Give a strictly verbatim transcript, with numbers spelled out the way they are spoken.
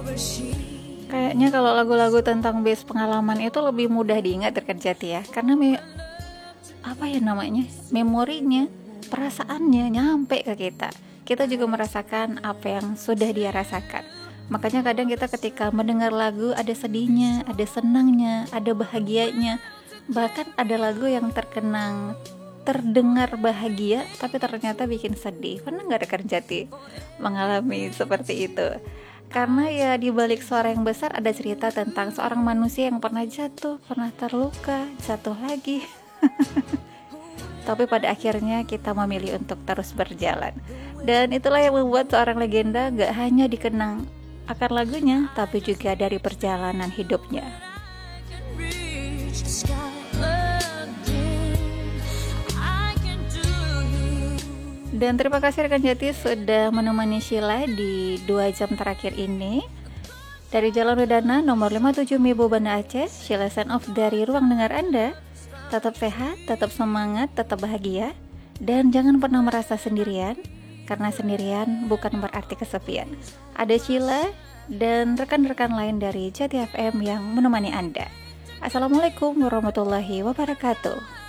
Kayaknya kalau lagu-lagu tentang base pengalaman itu lebih mudah diingat Rekan Jati ya, karena me- apa ya namanya, memorinya, perasaannya nyampe ke kita. Kita juga merasakan apa yang sudah dia rasakan. Makanya kadang kita ketika mendengar lagu ada sedihnya, ada senangnya, ada bahagianya. Bahkan ada lagu yang terkenang terdengar bahagia tapi ternyata bikin sedih. Pernah nggak Rekan Jati mengalami seperti itu? Karena ya di balik suara yang besar ada cerita tentang seorang manusia yang pernah jatuh, pernah terluka, jatuh lagi. Tapi pada akhirnya kita memilih untuk terus berjalan. Dan itulah yang membuat seorang legenda gak hanya dikenang akan lagunya, tapi juga dari perjalanan hidupnya. Dan terima kasih Rekan Jati sudah menemani Sheila di dua jam terakhir ini. Dari Jalan Wedana nomor lima puluh tujuh Mibo Banda Aceh, Sheila sign off dari ruang dengar Anda. Tetap sehat, tetap semangat, tetap bahagia, dan jangan pernah merasa sendirian, karena sendirian bukan berarti kesepian. Ada Sheila dan rekan-rekan lain dari Jati F M yang menemani Anda. Assalamualaikum warahmatullahi wabarakatuh.